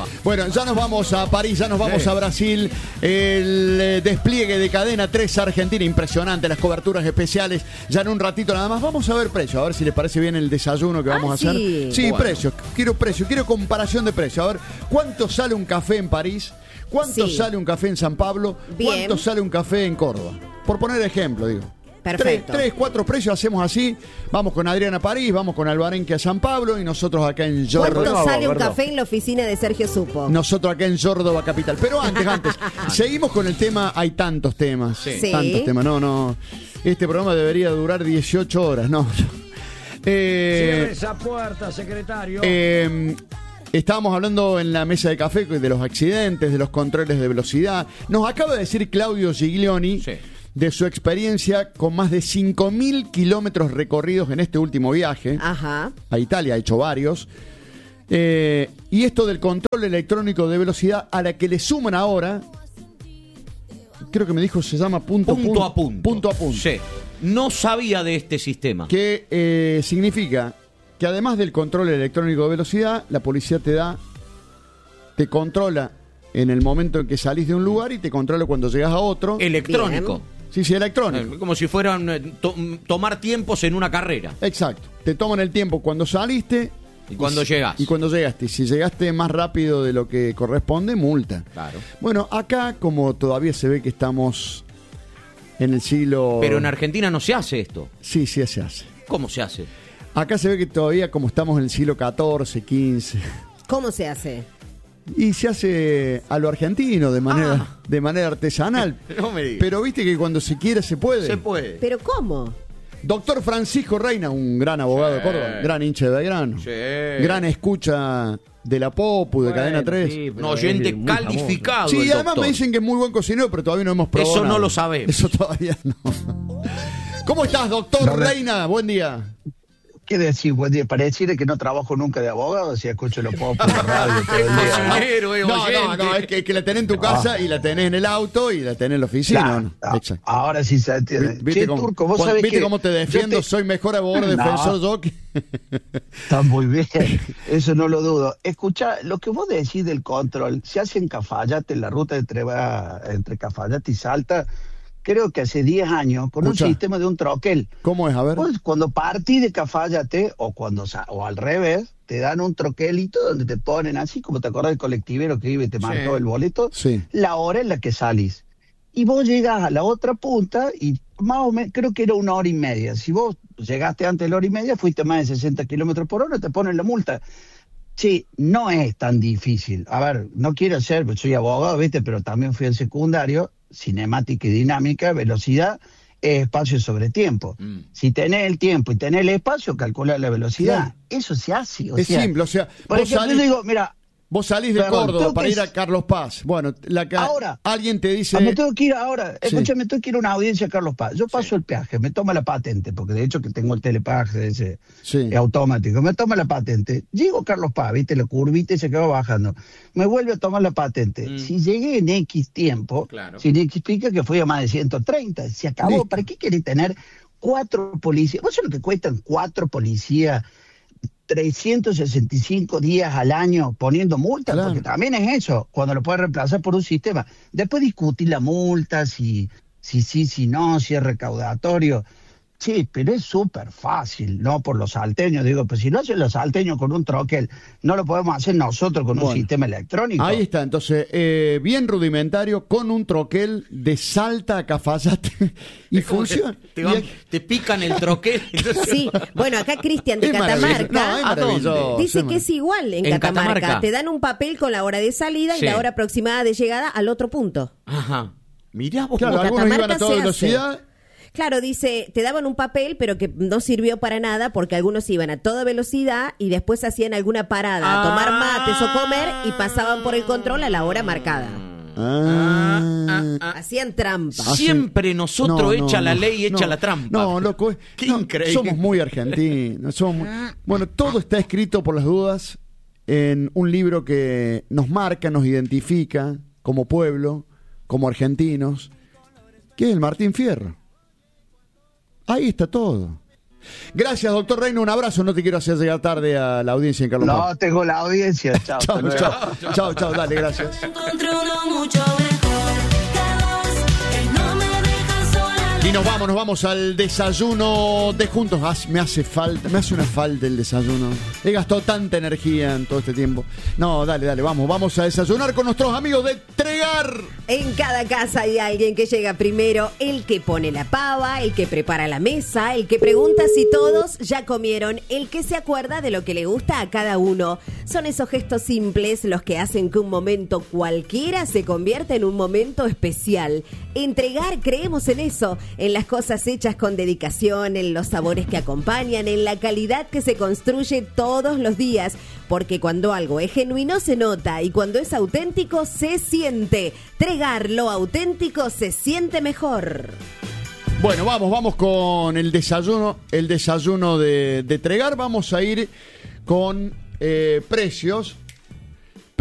Bueno, ya nos vamos a París, ya nos vamos a Brasil. El despliegue de Cadena 3 Argentina, impresionante, las coberturas especiales. Ya en un ratito nada más. Vamos a ver precios, a ver si les parece bien el desayuno que vamos a hacer. Sí, bueno. Precios, quiero comparación de precios. A ver, ¿cuánto sale un café en París? ¿Cuánto sale un café en San Pablo? Bien. ¿Cuánto sale un café en Córdoba? Por poner ejemplo, digo. Perfecto. 3, 4 precios hacemos así. Vamos con Adriana a París, vamos con Albarenque a San Pablo y nosotros acá en Córdoba. ¿Cuánto sale un café en la oficina de Sergio Supo? Nosotros acá en Córdoba capital. Pero antes, seguimos con el tema. Hay tantos temas. Sí. Tantos temas. No. Este programa debería durar 18 horas. No. Cierre esa puerta, secretario. Estábamos hablando en la mesa de café de los accidentes, de los controles de velocidad. Nos acaba de decir Claudio Giglioni de su experiencia con más de 5.000 kilómetros recorridos en este último viaje. Ajá. A Italia, ha hecho varios. Y esto del control electrónico de velocidad, a la que le suman ahora, creo que me dijo, se llama punto a punto. Punto a punto. Sí. No sabía de este sistema. Que significa que además del control electrónico de velocidad, la policía te controla en el momento en que salís de un lugar y te controla cuando llegas a otro. Electrónico. Bien. Sí, electrónico. Como si fueran tomar tiempos en una carrera. Exacto. Te toman el tiempo cuando saliste y cuando llegas. Y cuando llegaste. Si llegaste más rápido de lo que corresponde, multa. Claro. Bueno, acá como todavía se ve que estamos en el siglo... Pero en Argentina no se hace esto. Sí, se hace. ¿Cómo se hace? Acá se ve que todavía como estamos en el siglo XIV, XV. ¿Cómo se hace? Y se hace a lo argentino de manera artesanal. No me digas. Pero viste que cuando se quiere se puede. Se puede. ¿Pero cómo? Doctor Francisco Reina, un gran abogado de Córdoba, gran hincha de Belgrano, gran escucha de la Popu, de Cadena 3. Sí, un oyente calificado. Sí, el además doctor. me dicen que es muy buen cocinero, pero todavía no hemos probado. Eso no nada. lo sabemos. Eso todavía no. ¿Cómo estás, doctor Reina? Buen día. ¿Qué decir? Buen día. Para decirle que no trabajo nunca de abogado, si escucho los Popus en la radio todo el día. No, es que la tenés en tu casa y la tenés en el auto y la tenés en la oficina. Claro, ahora sí se entiende. ¿Viste Turco, vos sabés ¿viste que cómo te defiendo? Soy mejor abogado defensor yo que... Está muy bien, eso no lo dudo. Escuchá, lo que vos decís del control, se hace en Cafayate, en la ruta entre Cafayate y Salta, creo que hace 10 años, con un sistema de un troquel. ¿Cómo es? A ver. Pues cuando partís de Cafayate, o al revés, te dan un troquelito donde te ponen, así como te acordás del colectivero que iba y te marcó el boleto, la hora en la que salís. Y vos llegás a la otra punta y más o menos, creo que era 1 hora y media. Si vos llegaste antes de la hora y media, fuiste más de 60 kilómetros por hora, te ponen la multa. Sí, no es tan difícil. A ver, no quiero ser, soy abogado, ¿viste? Pero también fui al secundario, cinemática y dinámica, velocidad, espacio sobre tiempo. Si tenés el tiempo y tenés el espacio, calcula la velocidad. Claro. Eso se hace. Es simple, o sea, por ejemplo, yo digo, mira, vos salís de Córdoba para ir a Carlos Paz. Bueno, ahora alguien te dice... Me tengo que ir ahora, escúchame, tengo que ir a una audiencia a Carlos Paz. Yo paso el peaje, me toma la patente, porque de hecho que tengo el telepaje ese automático. Me toma la patente. Llego a Carlos Paz, viste, la curvita y se quedó bajando. Me vuelve a tomar la patente. Si llegué en X tiempo, significa que fui a más de 130. Se acabó. ¿Listo? ¿Para qué querés tener 4 policías? ¿Vos sabés lo que cuestan 4 policías? 365 días al año poniendo multas, porque también es eso, cuando lo puedes reemplazar por un sistema. Después discutir la multa, si no, si es recaudatorio. Sí, pero es súper fácil, no por los salteños, digo, pues si lo hacen los salteños con un troquel, no lo podemos hacer nosotros con un sistema electrónico. Ahí está, entonces, bien rudimentario, con un troquel de Salta a Cafayate, y funciona. Te pican el troquel. Sí, bueno, acá Cristian de Catamarca dice que es igual en Catamarca. Te dan un papel con la hora de salida y la hora aproximada de llegada al otro punto. Ajá. Mirá vos. Claro, algunos iban a toda velocidad. Claro, dice, te daban un papel, pero que no sirvió para nada porque algunos iban a toda velocidad y después hacían alguna parada a tomar mates o comer y pasaban por el control a la hora marcada. Hacían trampa. Siempre nosotros echa la ley y echa la trampa. No, loco. Qué increíble. Somos muy argentinos. Bueno, todo está escrito por las dudas en un libro que nos marca, nos identifica como pueblo, como argentinos, que es el Martín Fierro. Ahí está todo. Gracias, doctor Reino, un abrazo. No te quiero hacer llegar tarde a la audiencia en Carlos Paz. No, tengo la audiencia. Chao. Chao, dale, gracias. Y nos vamos al desayuno de juntos. Me hace una falta el desayuno. He gastado tanta energía en todo este tiempo. No, dale, vamos a desayunar con nuestros amigos de Tregar. En cada casa hay alguien que llega primero, el que pone la pava, el que prepara la mesa, el que pregunta si todos ya comieron, el que se acuerda de lo que le gusta a cada uno. Son esos gestos simples los que hacen que un momento cualquiera se convierta en un momento especial. En Tregar creemos en eso, en las cosas hechas con dedicación, en los sabores que acompañan, en la calidad que se construye todos los días, porque cuando algo es genuino se nota y cuando es auténtico se siente. Tregar, lo auténtico se siente mejor. Bueno, vamos con el desayuno de Tregar. Vamos a ir con precios